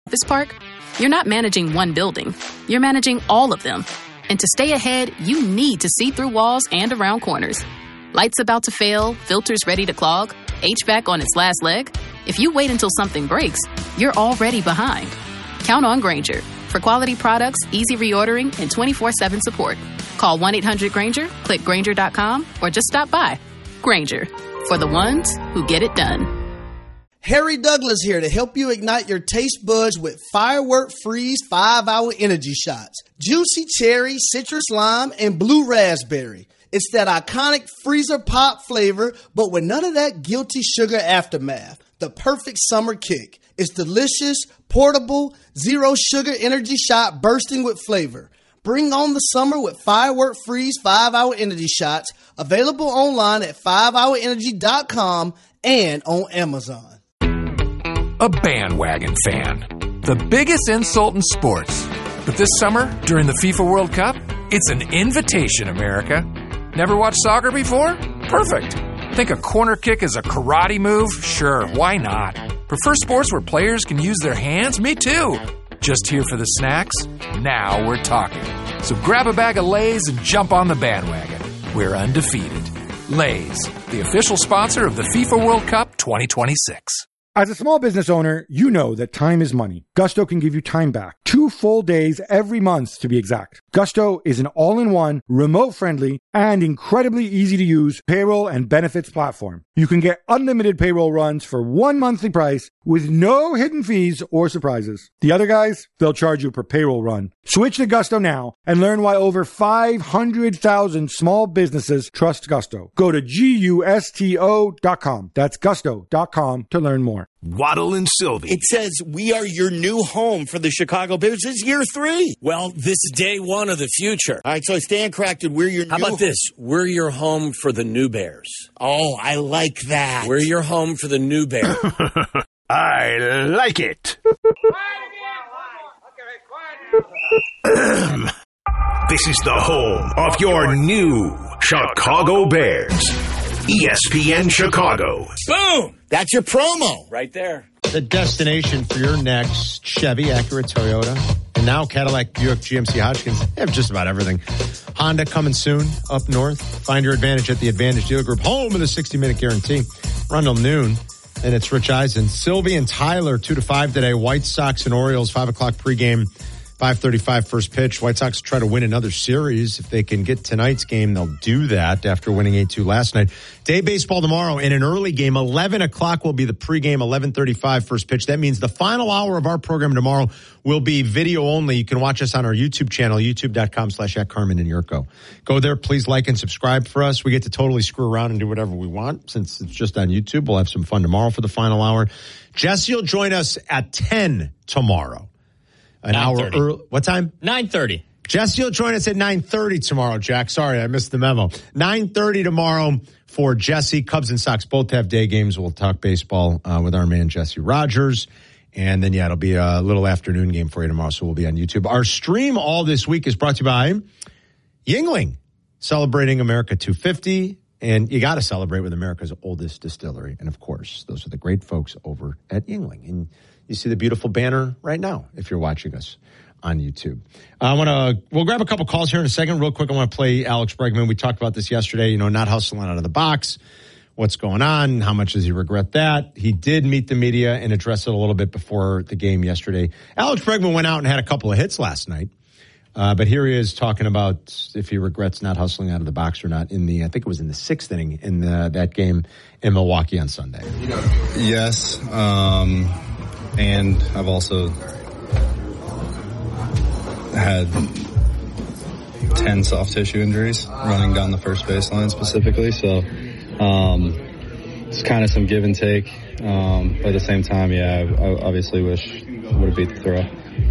Office park, you're not managing one building. You're managing all of them. And to stay ahead, you need to see through walls and around corners. Lights about to fail, filters ready to clog, HVAC on its last leg. If you wait until something breaks, you're already behind. Count on Grainger for quality products, easy reordering, and 24/7 support. Call 1-800-GRAINGER, click Grainger.com, or just stop by. Grainger, for the ones who get it done. Harry Douglas here to help you ignite your taste buds with Firework Freeze 5-Hour Energy Shots. Juicy cherry, citrus lime, and blue raspberry. It's that iconic freezer pop flavor, but with none of that guilty sugar aftermath. The perfect summer kick. It's delicious, portable, zero sugar energy shot bursting with flavor. Bring on the summer with Firework Freeze 5-Hour Energy Shots. Available online at 5hourenergy.com and on Amazon. A bandwagon fan. The biggest insult in sports. But this summer, during the FIFA World Cup, it's an invitation, America. Never watched soccer before? Perfect. Think a corner kick is a karate move? Sure, why not? Prefer sports where players can use their hands? Me too. Just here for the snacks? Now we're talking. So grab a bag of Lay's and jump on the bandwagon. We're undefeated. Lay's, the official sponsor of the FIFA World Cup 2026. As a small business owner, you know that time is money. Gusto can give you time back. 2 full days every month, to be exact. Gusto is an all-in-one, remote-friendly, and incredibly easy-to-use payroll and benefits platform. You can get unlimited payroll runs for one monthly price with no hidden fees or surprises. The other guys, they'll charge you per payroll run. Switch to Gusto now and learn why over 500,000 small businesses trust Gusto. Go to GUSTO.com. That's gusto.com to learn more. Waddle and Sylvie. It says we are your new home for the Chicago Bears. This is year 3. Well, this is day 1 of the future. All right, so Stan corrected. We're your How about this? We're your home for the new Bears. Oh, I like that. We're your home for the new Bears. I like it. This is the home of your new Chicago Bears. ESPN Chicago. Boom! That's your promo. Right there. The destination for your next Chevy, Acura, Toyota, and now Cadillac, Buick, GMC, Hodgkins. They have just about everything. Honda coming soon up north. Find your advantage at the Advantage Dealer Group, home of the 60-minute guarantee. Run till noon. And it's Rich Eisen. Sylvie and Tyler, 2 to 5 today. White Sox and Orioles, 5 o'clock pregame. 5:35 first pitch. White Sox try to win another series. If they can get tonight's game, they'll do that after winning 8-2 last night. Day baseball tomorrow in an early game. 11 o'clock will be the pregame, 11:35 first pitch. That means the final hour of our program tomorrow will be video only. You can watch us on our YouTube channel, youtube.com/@Carmen and Yurko. Go there. Please like and subscribe for us. We get to totally screw around and do whatever we want since it's just on YouTube. We'll have some fun tomorrow for the final hour. Jesse will join us at 10 tomorrow. An hour early. What time? 9:30. Jesse will join us at 9:30 tomorrow, Jack. Sorry, I missed the memo. 9:30 tomorrow for Jesse. Cubs and Sox both have day games. We'll talk baseball with our man, Jesse Rogers. And then, it'll be a little afternoon game for you tomorrow, so we'll be on YouTube. Our stream all this week is brought to you by Yuengling, celebrating America 250. And you got to celebrate with America's oldest distillery. And, of course, those are the great folks over at Yuengling. And you see the beautiful banner right now if you're watching us on YouTube. We'll grab a couple calls here in a second. Real quick, I want to play Alex Bregman. We talked about this yesterday, not hustling out of the box. What's going on? How much does he regret that? He did meet the media and address it a little bit before the game yesterday. Alex Bregman went out and had a couple of hits last night. But here he is talking about if he regrets not hustling out of the box or not I think it was in the 6th inning in that game in Milwaukee on Sunday. Yes. And I've also had 10 soft tissue injuries running down the first baseline specifically. So, it's kind of some give and take. But at the same time, I obviously wish I would have beat the throw.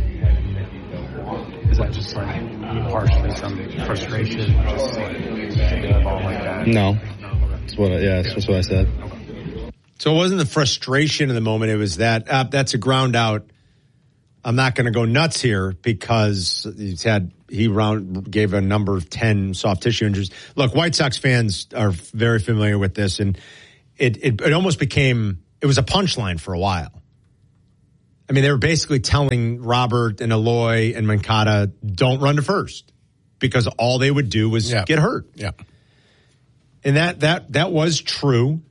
Is that just partially some frustration, just taking the ball like that? No. That's just what I said. So it wasn't the frustration in the moment. It was that's a ground out. I'm not going to go nuts here because he gave a number of 10 soft tissue injuries. Look, White Sox fans are very familiar with this, and it almost became, it was a punchline for a while. I mean, they were basically telling Robert and Eloy and Moncada, don't run to first, because all they would do was get hurt. Yeah. And that was true.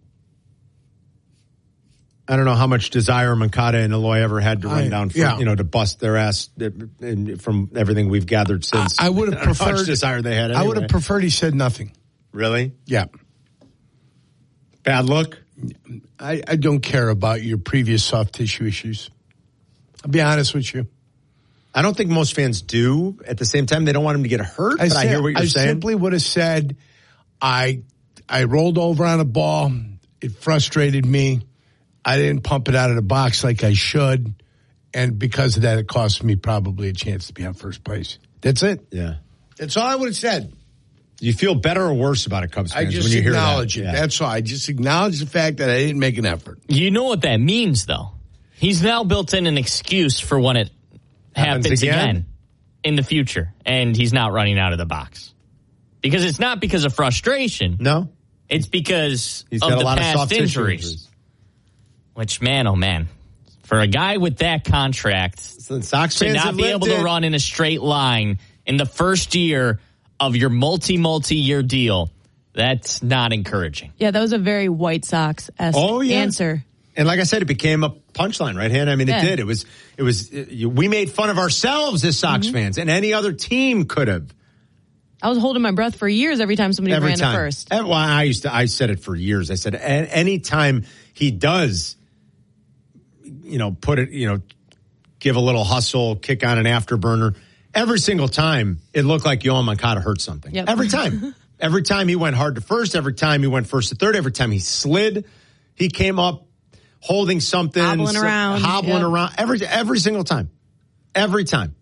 I don't know how much desire Moncada and Eloy ever had to run down, to bust their ass from everything we've gathered since. I would have preferred how much desire they had. Anyway. I would have preferred he said nothing. Really? Yeah. Bad look? I don't care about your previous soft tissue issues. I'll be honest with you. I don't think most fans do. At the same time, they don't want him to get hurt. I hear what you're saying. I simply would have said, I rolled over on a ball. It frustrated me. I didn't pump it out of the box like I should. And because of that, it cost me probably a chance to be on first place. That's it. Yeah. That's all I would have said. Do you feel better or worse about it, Cubs fans, I just when you hear that? acknowledge it. Yeah. That's all. I just acknowledge the fact that I didn't make an effort. You know what that means, though? He's now built in an excuse for when it happens again in the future, and he's not running out of the box. Because it's not because of frustration. No. It's because he's of got the a lot past of soft injuries. Which, man, oh, man. For a guy with that contract to not be able to run in a straight line in the first year of your multi-year deal, that's not encouraging. Yeah, that was a very White Sox-esque answer. And like I said, it became a punchline, right, Hannah? I mean, it did. It was. We made fun of ourselves as Sox fans, and any other team could have. I was holding my breath for years every time somebody ran to first. Well, I said it for years. I said, any time he does, put it, give a little hustle, kick on an afterburner, every single time it looked like Yoan Moncada hurt something. Yep. Every time. Every time he went hard to first, every time he went first to third, every time he slid, he came up holding something, hobbling around, every single time. Every time.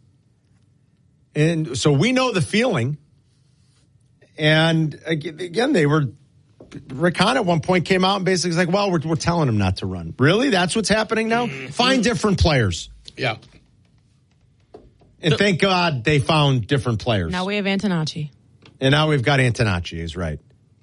And so we know the feeling. And again, Rick Hahn at one point came out and basically was like, well, we're telling him not to run. Really? That's what's happening now? Find different players. Yeah. And thank God they found different players. Now we have Antonacci. And now we've got Antonacci, is right.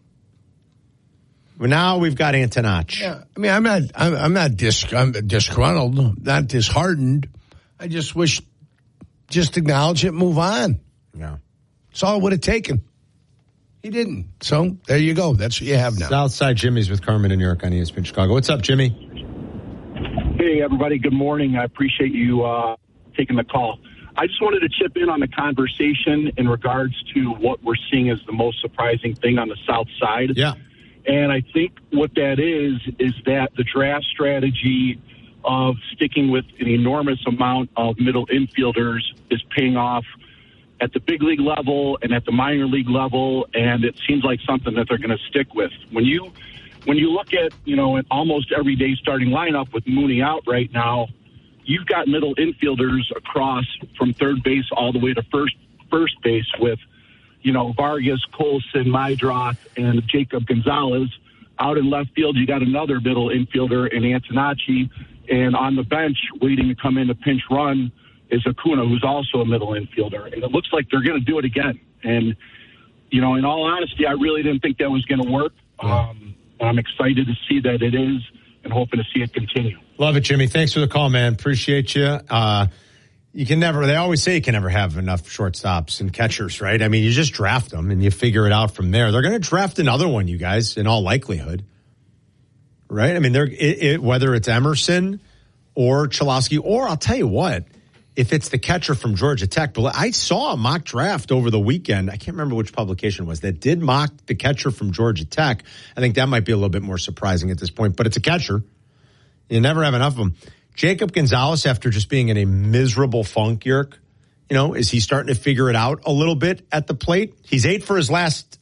Well, now we've got Antonacci. Yeah. I mean, I'm disgruntled, not disheartened. I just wish, just acknowledge it, move on. Yeah. That's all it would have taken. He didn't. So there you go. That's what you have now. Southside Jimmy's with Carmen and New York on ESPN Chicago. What's up, Jimmy? Hey, everybody. Good morning. I appreciate you taking the call. I just wanted to chip in on the conversation in regards to what we're seeing as the most surprising thing on the South Side. Yeah. And I think what that is that the draft strategy of sticking with an enormous amount of middle infielders is paying off at the big league level and at the minor league level, and it seems like something that they're going to stick with. When you look at, an almost everyday starting lineup with Mooney out right now, you've got middle infielders across from third base all the way to first base with, Vargas, Colson, Meidroth, and Jacob Gonzalez. Out in left field, you got another middle infielder in Antonacci, and on the bench waiting to come in to pinch run is Acuna, who's also a middle infielder. And it looks like they're going to do it again. And, in all honesty, I really didn't think that was going to work. I'm excited to see that it is and hoping to see it continue. Love it, Jimmy. Thanks for the call, man. Appreciate you. They always say you can never have enough shortstops and catchers, right? I mean, you just draft them and you figure it out from there. They're going to draft another one, you guys, in all likelihood. Right? I mean, whether it's Emerson or Cholowski, or I'll tell you what, if it's the catcher from Georgia Tech. But I saw a mock draft over the weekend. I can't remember which publication it was that did mock the catcher from Georgia Tech. I think that might be a little bit more surprising at this point, but it's a catcher. You never have enough of them. Jacob Gonzalez, after just being in a miserable funk, Yerk, is he starting to figure it out a little bit at the plate? He's 8 for his last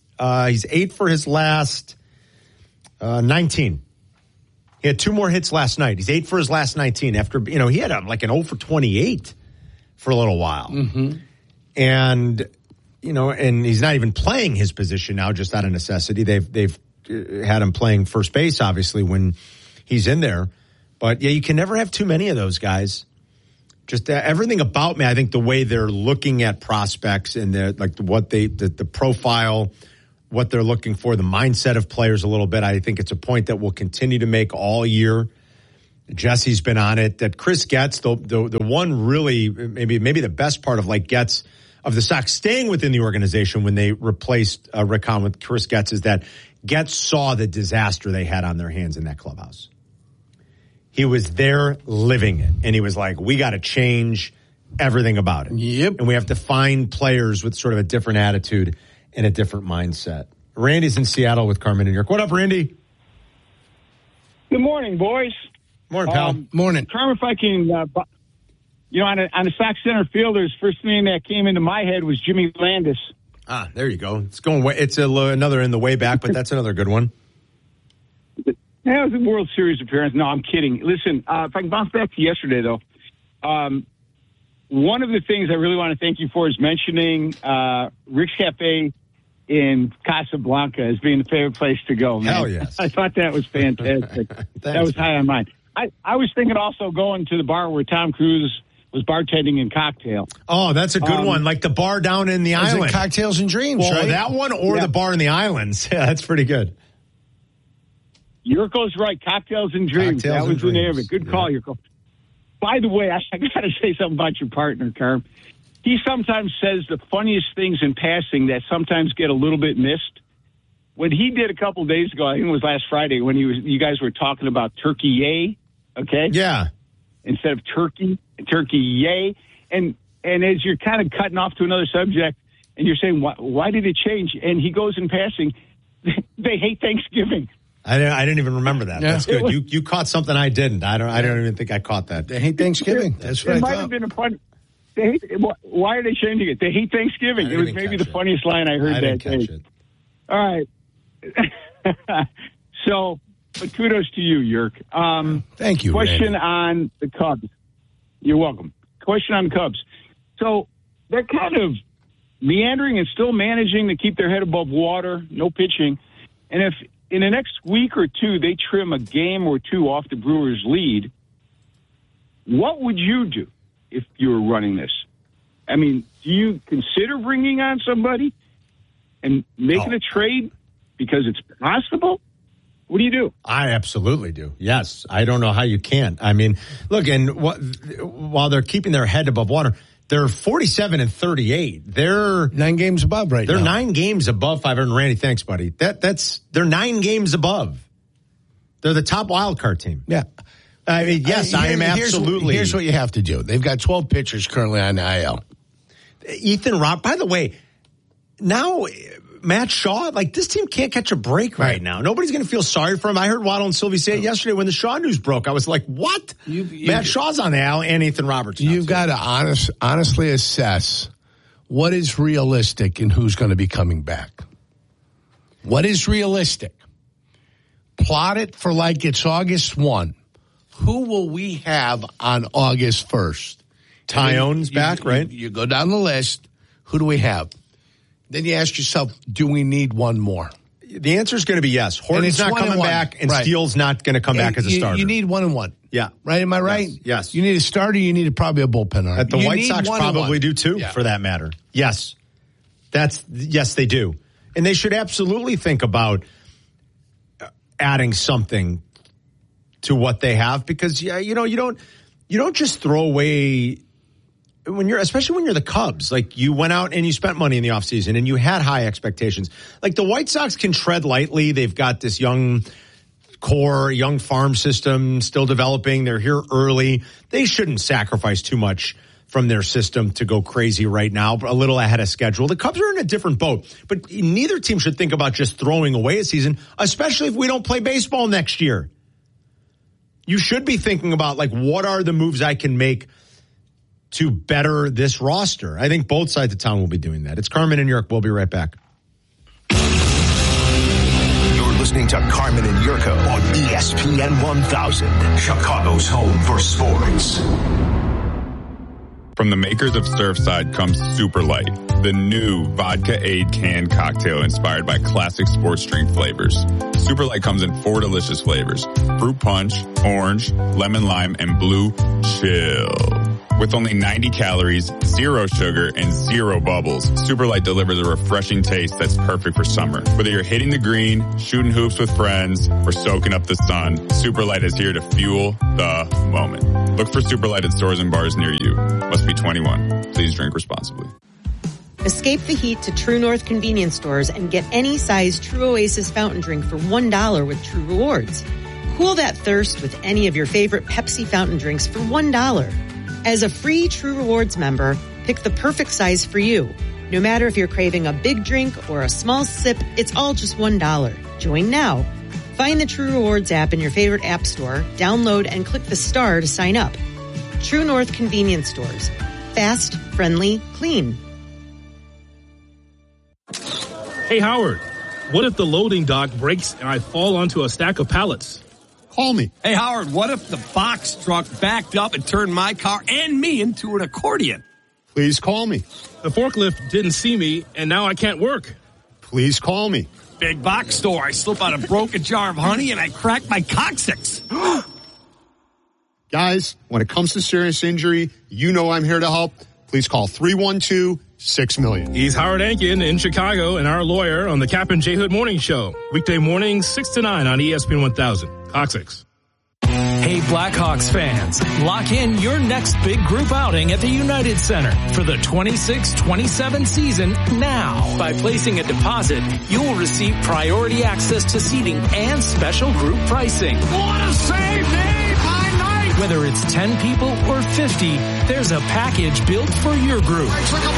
19. He had 2 more hits last night. He's 8 for his last 19 after, he had like an 0 for 28 for a little while. Mm-hmm. And, and he's not even playing his position now just out of necessity. They've had him playing first base, obviously, when he's in there. But, yeah, you can never have too many of those guys. Just everything about me, I think the way they're looking at prospects and the profile, what they're looking for, the mindset of players a little bit, I think it's a point that we'll continue to make all year. Jesse's been on it. That Chris Getz, the one really maybe the best part of like Getz of the Sox staying within the organization when they replaced Rick Hahn with Chris Getz is that Getz saw the disaster they had on their hands in that clubhouse. He was there living it, and he was like, "We got to change everything about it. Yep, and we have to find players with sort of a different attitude and a different mindset." Randy's in Seattle with Carmen in New York. What up, Randy? Good morning, boys. Morning, pal. Morning. Carmen, if I can, on the Sox center fielders, first thing that came into my head was Jimmy Landis. Ah, there you go. It's going way. It's another in the way back, but that's another good one. That was a World Series appearance. No, I'm kidding. Listen, if I can bounce back to yesterday, though, one of the things I really want to thank you for is mentioning Rick's Cafe in Casablanca as being the favorite place to go, man. Hell yes. I thought that was fantastic. That was high on mine. I was thinking also going to the bar where Tom Cruise was bartending in Cocktail. Oh, that's a good one. Like the bar down in the island. Cocktails and Dreams, well, right? That one or the bar in the islands. Yeah, that's pretty good. Yurko's right. Cocktails and Dreams. That was the name of it. Good call, Yurko. By the way, I got to say something about your partner, Carm. He sometimes says the funniest things in passing that sometimes get a little bit missed. What he did a couple of days ago, I think it was last Friday, when you guys were talking about turkey yay, okay? Yeah. Instead of turkey yay. And as you're kind of cutting off to another subject, and you're saying, why did it change? And he goes in passing, they hate Thanksgiving. I didn't even remember that. Yeah. That's good. You caught something I didn't. I don't even think I caught that. They hate Thanksgiving. That's right. It might have been a fun. Why are they changing it? They hate Thanksgiving. It was maybe the funniest line I heard that day. All right. So, but kudos to you, Yerk. Thank you. Question Randy. on the Cubs. You're welcome. Question on the Cubs. So they're kind of meandering and still managing to keep their head above water, no pitching. And if in the next week or two they trim a game or two off the Brewers' lead, what would you do if you were running this? I mean, do you consider bringing on somebody and making a trade because it's possible? What do you do? I absolutely do. Yes. I don't know how you can't. I mean, look, and while they're keeping their head above water, they're 47-38. They're 9 games above right now. They're 9 games above 500. Randy, thanks, buddy. They're 9 games above. They're the top wild card team. Yeah. I mean, yes, I am absolutely. Here's what you have to do. They've got 12 pitchers currently on the IL. Ethan Robb, by the way, now Matt Shaw, like this team can't catch a break right now. Nobody's going to feel sorry for him. I heard Waddle and Sylvie say it yesterday when the Shaw news broke. I was like, what? Matt Shaw's on the IL and Ethan Roberts. You've got to honestly assess what is realistic and who's going to be coming back. What is realistic? Plot it for like it's August 1. Who will we have on August 1st? Tyone's back, right? You go down the list. Who do we have? Then you ask yourself, do we need one more? The answer is going to be yes. Horton's not coming back, and Steele's not going to come back as a starter. You need 1 and 1. Yeah. Right? Am I right? Yes. You need a starter. You need probably a bullpen arm. The White Sox probably do too, for that matter. Yes. Yes, they do. And they should absolutely think about adding something to what they have because, you don't just throw away especially when you're the Cubs, like you went out and you spent money in the offseason and you had high expectations. Like the White Sox can tread lightly. They've got this young core, young farm system still developing. They're here early. They shouldn't sacrifice too much from their system to go crazy right now, a little ahead of schedule. The Cubs are in a different boat, but neither team should think about just throwing away a season, especially if we don't play baseball next year. You should be thinking about, like, what are the moves I can make to better this roster? I think both sides of town will be doing that. It's Carmen and Yurko. We'll be right back. You're listening to Carmen and Yurko on ESPN 1000, Chicago's home for sports. From the makers of Surfside comes Super Light, the new vodka-aid canned cocktail inspired by classic sports drink flavors. Super Light comes in 4 delicious flavors: fruit punch, orange, lemon lime, and blue chill. With only 90 calories, 0 sugar, and 0 bubbles, Super Light delivers a refreshing taste that's perfect for summer. Whether you're hitting the green, shooting hoops with friends, or soaking up the sun, Super Light is here to fuel the moment. Look for Super Light at stores and bars near you. Must be 21. Please drink responsibly. Escape the heat to True North convenience stores and get any size True Oasis fountain drink for $1 with True Rewards. Cool that thirst with any of your favorite Pepsi fountain drinks for $1. As a free True Rewards member, pick the perfect size for you. No matter if you're craving a big drink or a small sip, it's all just $1. Join now. Find the True Rewards app in your favorite app store, download and click the star to sign up. True North convenience stores. Fast, friendly, clean. Hey, Howard, what if the loading dock breaks and I fall onto a stack of pallets? Call me. Hey, Howard, what if the box truck backed up and turned my car and me into an accordion? Please call me. The forklift didn't see me, and now I can't work. Please call me. Big box store. I slip out a broken jar of honey and I crack my coccyx. Guys, when it comes to serious injury, you know I'm here to help. Please call 312-6-million. He's Howard Ankin in Chicago and our lawyer on the Cap and J Hood Morning Show. Weekday mornings 6 to 9 on ESPN 1000. Coccyx. Hey, Blackhawks fans, lock in your next big group outing at the United Center for the 26-27 season now. By placing a deposit, you will receive priority access to seating and special group pricing. What a save, Dave! High night! Whether it's 10 people or 50, there's a package built for your group.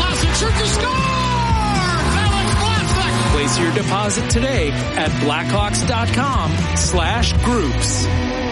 Place your deposit today at Blackhawks.com/groups.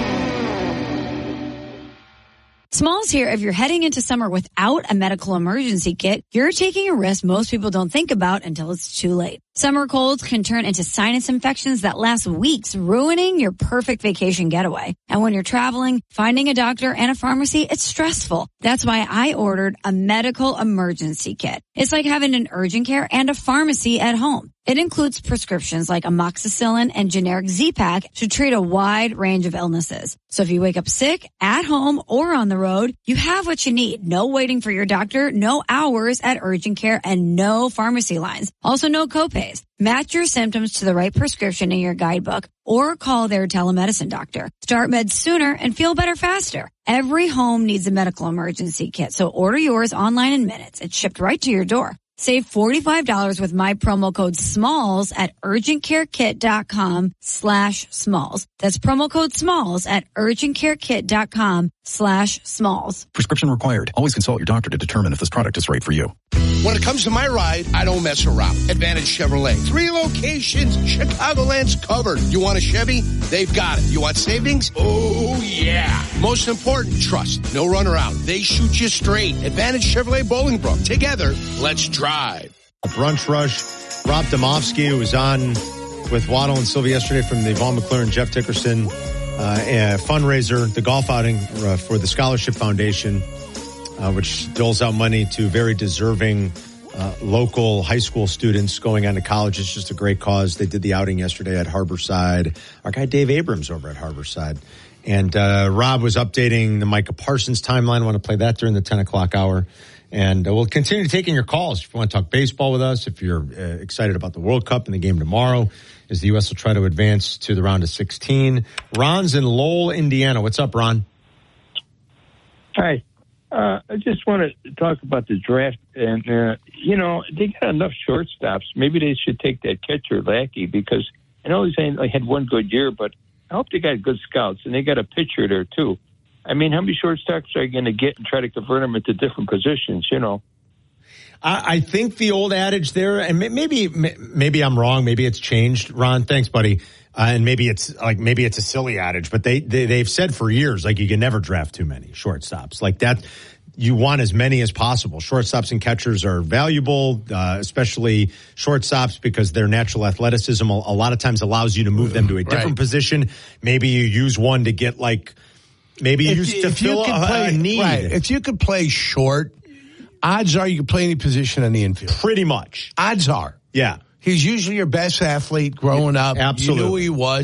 Smalls here. If you're heading into summer without a medical emergency kit, you're taking a risk most people don't think about until it's too late. Summer colds can turn into sinus infections that last weeks, ruining your perfect vacation getaway. And when you're traveling, finding a doctor and a pharmacy, it's stressful. That's why I ordered a medical emergency kit. It's like having an urgent care and a pharmacy at home. It includes prescriptions like amoxicillin and generic Z-Pak to treat a wide range of illnesses. So if you wake up sick, at home, or on the road, you have what you need. No waiting for your doctor, no hours at urgent care, and no pharmacy lines. Also no copays. Match your symptoms to the right prescription in your guidebook or call their telemedicine doctor. Start meds sooner and feel better faster. Every home needs a medical emergency kit, so order yours online in minutes. It's shipped right to your door. Save $45 with my promo code SMALLS at urgentcarekit.com/smalls. That's promo code SMALLS at urgentcarekit.com/smalls. Prescription required. Always consult your doctor to determine if this product is right for you. When it comes to my ride, I don't mess around. Advantage Chevrolet. 3 locations. Chicagoland's covered. You want a Chevy? They've got it. You want savings? Oh, yeah. Most important, trust. No runaround. They shoot you straight. Advantage Chevrolet Bolingbrook. Together, let's drive. Brunch Rush. Rob Domofsky, who was on with Waddle and Sylvia yesterday from the Vaughn McLaren, Jeff Dickerson fundraiser, the golf outing for the Scholarship Foundation, which doles out money to very deserving local high school students going on to college. It's just a great cause. They did the outing yesterday at Harborside. Our guy Dave Abrams over at Harborside. And Rob was updating the Micah Parsons timeline. I want to play that during the 10 o'clock hour. And we'll continue taking your calls. If you want to talk baseball with us, if you're excited about the World Cup and the game tomorrow, as the U.S. will try to advance to the round of 16. Ron's in Lowell, Indiana. What's up, Ron? Hi. I just want to talk about the draft. And, they got enough shortstops. Maybe they should take that catcher, Lackey, because I know he's only had one good year, but I hope they got good scouts. And they got a pitcher there, too. I mean, how many shortstops are you going to get and try to convert them into different positions, I think the old adage there, and maybe I'm wrong, maybe it's changed. Ron, thanks, buddy. And maybe it's a silly adage, but they've said for years, like, you can never draft too many shortstops. Like that, you want as many as possible. Shortstops and catchers are valuable, especially shortstops, because their natural athleticism a lot of times allows you to move them to a different position. Maybe you use one to get maybe you use to fill a need. Right. If you could play short, odds are you can play any position in the infield. Pretty much. Odds are. Yeah. He's usually your best athlete growing up. Absolutely. You knew who he was.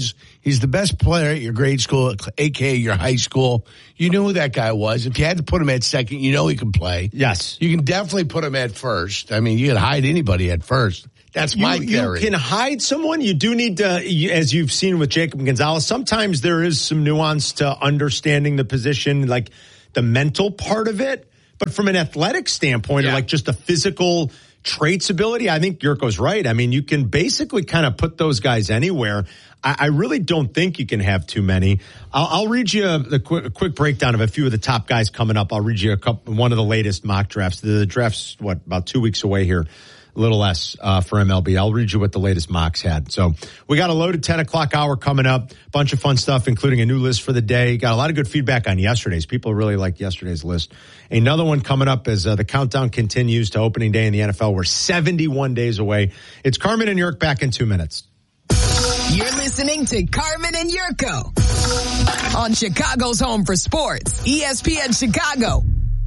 He's the best player at your grade school, a.k.a. your high school. You knew who that guy was. If you had to put him at second, you know he can play. Yes. You can definitely put him at first. I mean, you can hide anybody at first. That's my theory. You can hide someone. You do need to, as you've seen with Jacob Gonzalez, sometimes there is some nuance to understanding the position, like the mental part of it. But from an athletic standpoint, or like just a physical traits ability, I think Yurko's right. I mean, you can basically kind of put those guys anywhere. I really don't think you can have too many. I'll read you a quick breakdown of a few of the top guys coming up. I'll read you one of the latest mock drafts. The draft's, about 2 weeks away here, a little less for MLB. I'll read you what the latest mocks had. So we got a loaded 10 o'clock hour coming up. Bunch of fun stuff, including a new list for the day. Got a lot of good feedback on yesterday's. People really liked yesterday's list. Another one coming up as the countdown continues to opening day in the NFL. We're 71 days away. It's Carmen and Yurko back in 2 minutes. You're listening to Carmen and Yurko on Chicago's Home for Sports, ESPN Chicago.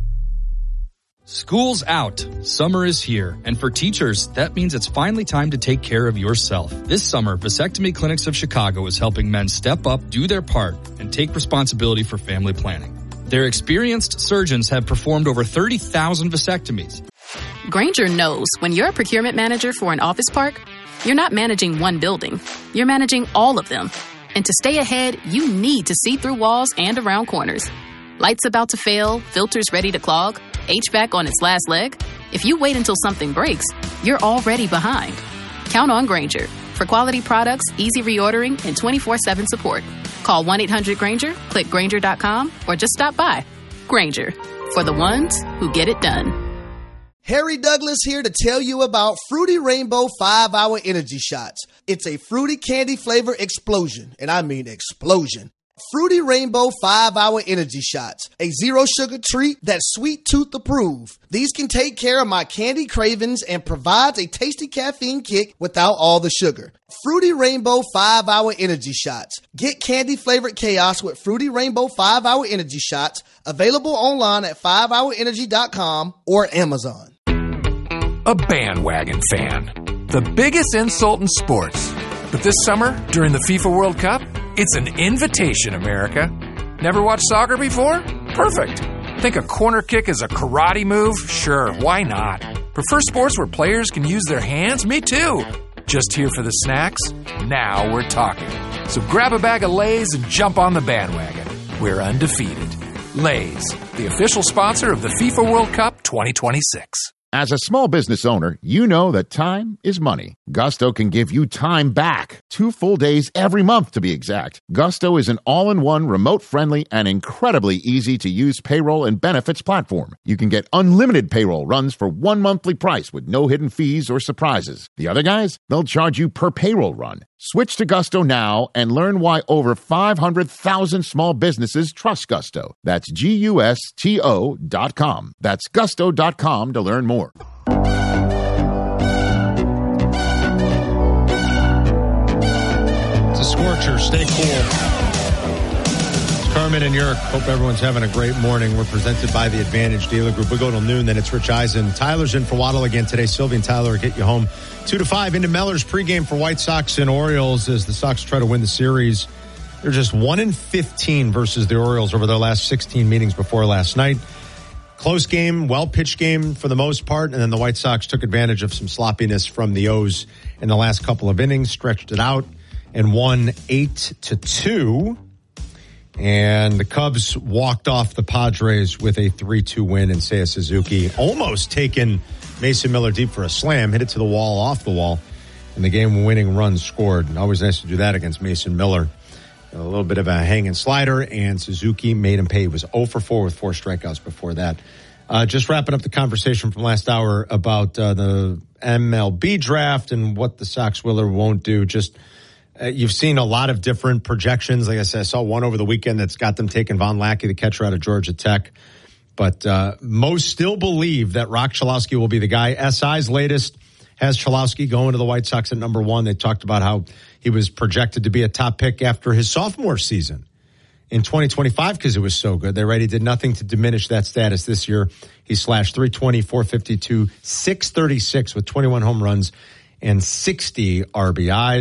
School's out. Summer is here. And for teachers, that means it's finally time to take care of yourself. This summer, Vasectomy Clinics of Chicago is helping men step up, do their part, and take responsibility for family planning. Their experienced surgeons have performed over 30,000 vasectomies. Grainger knows when you're a procurement manager for an office park, you're not managing one building. You're managing all of them. And to stay ahead, you need to see through walls and around corners. Lights about to fail, filters ready to clog, HVAC on its last leg. If you wait until something breaks, you're already behind. Count on Grainger for quality products, easy reordering, and 24/7 support. Call 1-800-GRAINGER, click Grainger.com, or just stop by. Grainger, for the ones who get it done. Harry Douglas here to tell you about Fruity Rainbow 5-Hour Energy Shots. It's a fruity candy flavor explosion, and I mean explosion. Fruity Rainbow 5-Hour Energy Shots, a zero-sugar treat that's sweet tooth approved. These can take care of my candy cravings and provides a tasty caffeine kick without all the sugar. Fruity Rainbow 5-Hour Energy Shots. Get candy-flavored chaos with Fruity Rainbow 5-Hour Energy Shots, available online at 5hourenergy.com or Amazon. A bandwagon fan. The biggest insult in sports. But this summer, during the FIFA World Cup, it's an invitation, America. Never watched soccer before? Perfect. Think a corner kick is a karate move? Sure, why not? Prefer sports where players can use their hands? Me too. Just here for the snacks? Now we're talking. So grab a bag of Lay's and jump on the bandwagon. We're undefeated. Lay's, the official sponsor of the FIFA World Cup 2026. As a small business owner, you know that time is money. Gusto can give you time back. 2 full days every month, to be exact. Gusto is an all-in-one, remote-friendly, and incredibly easy-to-use payroll and benefits platform. You can get unlimited payroll runs for one monthly price with no hidden fees or surprises. The other guys, they'll charge you per payroll run. Switch to Gusto now and learn why over 500,000 small businesses trust Gusto. That's GUSTO.com. That's gusto.com to learn more. It's a scorcher. Stay cool. It's Carmen and Yurko. Hope everyone's having a great morning. We're presented by the Advantage Dealer Group. We go till noon, then it's Rich Eisen. Tyler's in for Waddle again today. Sylvie and Tyler will get you home 2 to 5 into Meller's pregame for White Sox and Orioles as the Sox try to win the series. They're just 1-15 versus the Orioles over their last 16 meetings before last night. Close game, well-pitched game for the most part, and then the White Sox took advantage of some sloppiness from the O's in the last couple of innings, stretched it out, and won 8-2. And the Cubs walked off the Padres with a 3-2 win, and Seiya Suzuki almost taken Mason Miller deep for a slam, hit it to the wall, off the wall, and the game-winning run scored. And always nice to do that against Mason Miller. A little bit of a hanging slider, and Suzuki made him pay. He was 0 for 4 with 4 strikeouts before that. Just wrapping up the conversation from last hour about the MLB draft and what the Sox will or won't do. Just you've seen a lot of different projections. Like I said, I saw one over the weekend that's got them taking Von Lackey, the catcher out of Georgia Tech. But most still believe that Rock Chalowski will be the guy. SI's latest has Chalowski going to the White Sox at number 1. They talked about how he was projected to be a top pick after his sophomore season in 2025 because it was so good. They already did nothing to diminish that status this year. He slashed .320, .452, .636 with 21 home runs and 60 RBIs.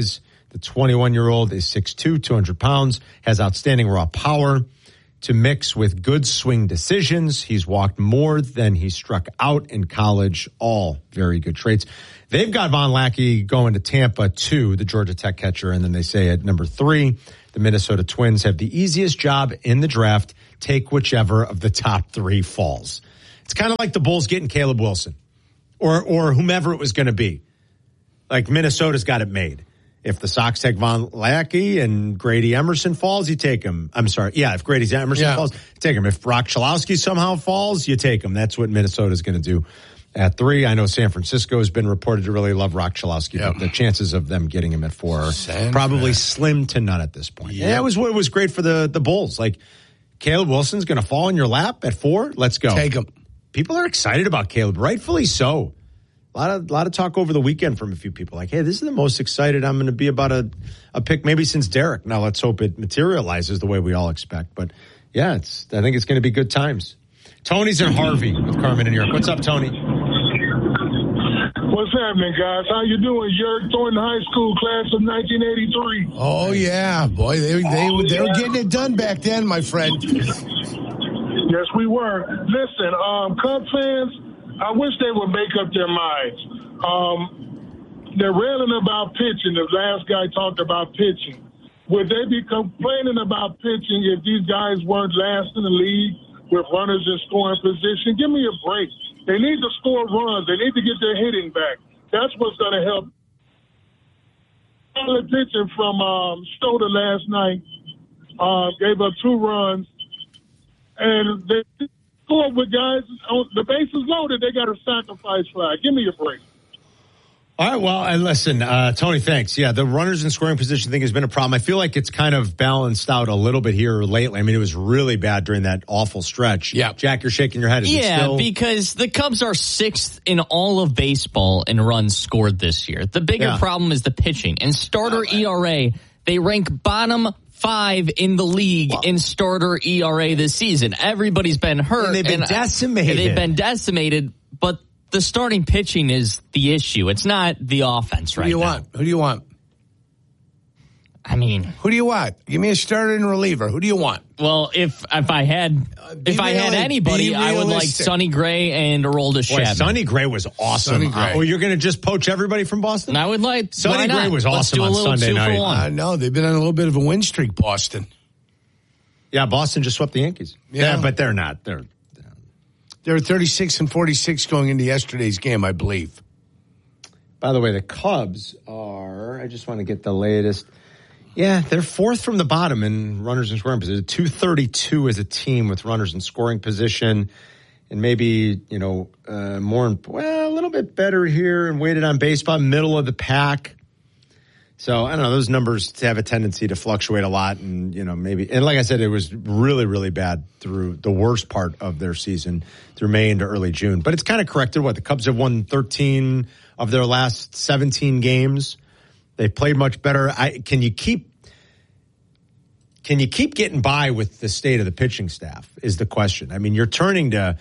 The 21-year-old is 6'2", 200 pounds, has outstanding raw power to mix with good swing decisions. He's walked more than he struck out in college. All very good traits. They've got Von Lackey going to Tampa 2, the Georgia Tech catcher, and then they say at number 3, the Minnesota Twins have the easiest job in the draft. Take whichever of the top 3 falls. It's kind of like the Bulls getting Caleb Wilson or whomever it was going to be. Like Minnesota's got it made. If the Sox take Von Lackey and Grady Emerson falls, you take him. I'm sorry. Yeah, if Grady Emerson falls, you take him. If Brock Chalowski somehow falls, you take him. That's what Minnesota's going to do at 3. I know San Francisco has been reported to really love Brock Chalowski, but the chances of them getting him at 4 are probably slim to none at this point. Yeah, that was what was great for the Bulls. Like, Caleb Wilson's going to fall in your lap at 4. Let's go. Take him. People are excited about Caleb, rightfully so. A lot of talk over the weekend from a few people. Like, hey, this is the most excited I'm going to be about a pick maybe since Derek. Now let's hope it materializes the way we all expect. But yeah, I think it's going to be good times. Tony's in Harvey with Carmen in New York. What's up, Tony? What's happening, guys? How you doing? Yerk Thornton High School class of 1983. Oh yeah, boy, they were getting it done back then, my friend. Yes, we were. Listen, Cub fans, I wish they would make up their minds. They're railing about pitching. The last guy talked about pitching. Would they be complaining about pitching if these guys weren't last in the league with runners in scoring position? Give me a break. They need to score runs. They need to get their hitting back. That's what's going to help. Solid pitching from Stoder last night. Gave up 2 runs. And they scored with guys on the bases loaded. They got a sacrifice fly. Give me a break. All right, well, and listen, Tony, thanks. Yeah, the runners in scoring position thing has been a problem. I feel like it's kind of balanced out a little bit here lately. I mean, it was really bad during that awful stretch. Yeah. Jack, you're shaking your head. Is it still? Because the Cubs are 6th in all of baseball in runs scored this year. The bigger problem is the pitching. And starter ERA, they rank bottom 5 in the league in starter ERA this season. Everybody's been hurt. And they've been decimated. But the starting pitching is the issue. It's not the offense right now. Who do you want? I mean, who do you want? Give me a starter and reliever. Who do you want? Well, if I had anybody, I would like Sonny Gray and Aroldis Chapman. Sonny Gray was awesome. Well, you're going to just poach everybody from Boston? I would like Sonny Gray was awesome on Sunday night. I know they've been on a little bit of a win streak, Boston. Yeah, Boston just swept the Yankees. Yeah, but they're not. They're 36-46 going into yesterday's game, I believe. By the way, the Cubs are. I just want to get the latest. Yeah, they're 4th from the bottom in runners in scoring position. 232 as a team with runners in scoring position. And maybe, a little bit better here and weighted on base, about middle of the pack. So, I don't know, those numbers have a tendency to fluctuate a lot. And, maybe, and like I said, it was really, really bad through the worst part of their season through May into early June. But it's kind of corrected. The Cubs have won 13 of their last 17 games. They played much better. Can you keep getting by with the state of the pitching staff is the question. I mean, you're turning to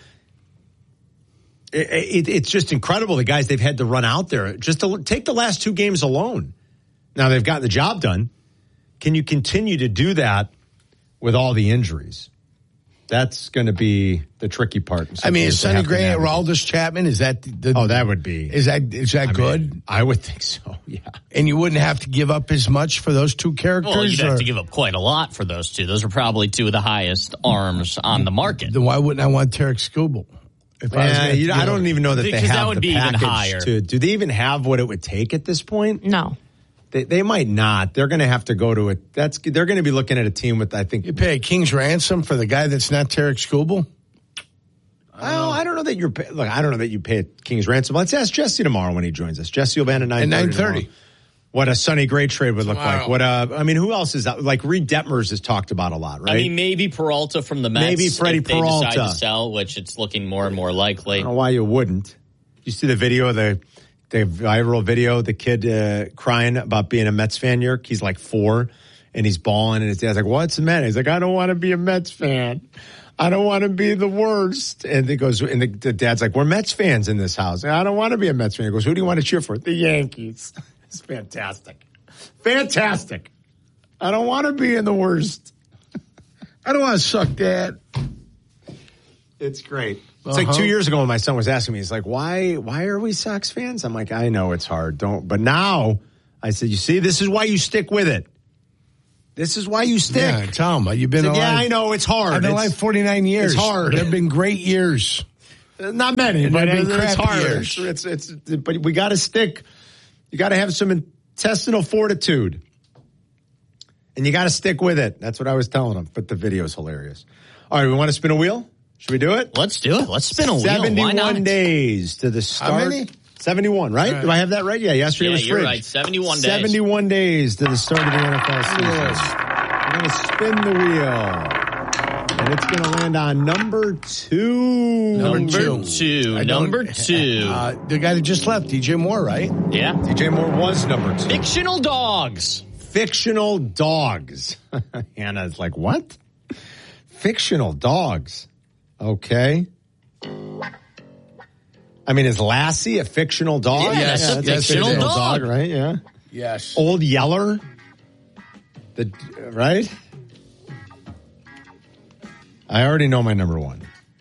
it's just incredible the guys they've had to run out there. Just to take the last 2 games alone. Now they've gotten the job done. Can you continue to do that with all the injuries? That's going to be the tricky part. I mean, is Sonny Gray and Aroldis Chapman, is that that would be. Is that good? I would think so, yeah. And you wouldn't have to give up as much for those 2 characters? Well, you'd have to give up quite a lot for those 2. Those are probably 2 of the highest arms on the market. Then why wouldn't I want Tarek Skubal? I don't even know that they have that would the be package even higher. Do they even have what it would take at this point? No. They might not. They're going to have to go to it. They're going to be looking at a team with, I think. You pay a king's ransom for the guy that's not Tarek Skubal? I don't know that I don't know that you pay a king's ransom. Let's ask Jesse tomorrow when he joins us. Jesse will be on at 9:30. What a Sonny Gray trade would look like. Who else is that? Like Reed Detmers is talked about a lot, right? I mean, maybe Peralta from the Mets. Maybe Freddie Peralta. They decide to sell, which it's looking more and more likely. I don't know why you wouldn't. You see the video of the viral video, the kid crying about being a Mets fan, Yerk? He's like 4, and he's bawling, and his dad's like, what's the matter? He's like, I don't want to be a Mets fan. I don't want to be the worst. And he goes, and the dad's like, we're Mets fans in this house. I don't want to be a Mets fan. He goes, who do you want to cheer for? The Yankees. It's fantastic. Fantastic. I don't want to be in the worst. I don't want to suck that. It's great. It's like 2 years ago when my son was asking me, he's like, why are we Sox fans? I'm like, I know it's hard. But now I said, you see, this is why you stick with it. This is why you stick. Yeah, tell him. You've been alive. Yeah, I know. It's hard. I've been alive 49 years. It's hard. There have been great years. Not many, but it's hard. Years. But we got to stick. You got to have some intestinal fortitude. And you got to stick with it. That's what I was telling him. But the video is hilarious. All right, we want to spin a wheel? Should we do it? Let's do it. Let's spin a wheel. 71 days to the start. How many? 71, right? Right? Do I have that right? Yeah, yesterday was you're fridge. Right. 71 days. 71 days to the start of the NFL season. We're going to spin the wheel. And it's going to land on number 2. Number two. The guy that just left, DJ Moore, right? Yeah. DJ Moore was number 2. Fictional dogs. Fictional dogs. Hannah's like, what? Fictional dogs. Okay. I mean, is Lassie a fictional dog? Yeah, that's a fictional dog, right? Yeah. Yes. Old Yeller. Right? I already know my number 1.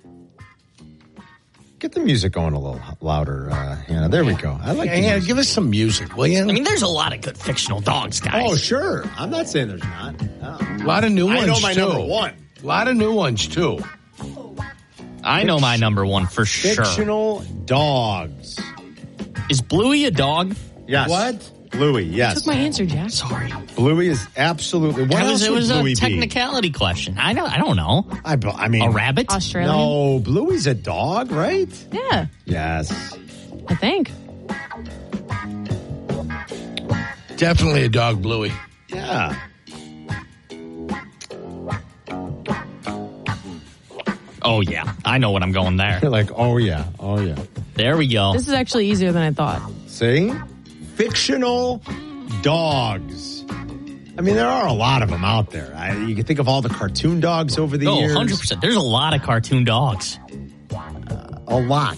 Get the music going a little louder, Hannah. There we go. I like Hannah, give us some music, will you? I mean, there's a lot of good fictional dogs, guys. Oh, sure. I'm not saying there's not. No. A lot of new ones, I know my too. number 1. A lot of new ones, too. I know my number 1 for sure. Fictional dogs. Is Bluey a dog? Yes. What? Bluey, yes. You took my answer, Jack. Sorry. Bluey is absolutely. What else it was Bluey a technicality question. I don't know. I mean, a rabbit? Australian? No, Bluey's a dog, right? Yeah. Yes. I think. Definitely a dog, Bluey. Yeah. Oh, yeah. I know what I'm going there. You're like, oh, yeah. Oh, yeah. There we go. This is actually easier than I thought. See? Fictional dogs. I mean, there are a lot of them out there. You can think of all the cartoon dogs over the years. 100%. There's a lot of cartoon dogs. A lot.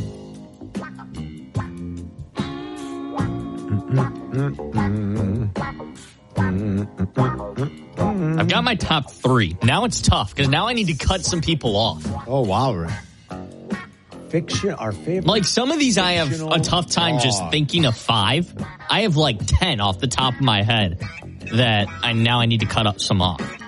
I've got my top 3. Now it's tough because now I need to cut some people off. Oh, wow. Fiction, our favorite. Like some of these I have a tough time just thinking of 5. I have like 10 off the top of my head that I need to cut up some off.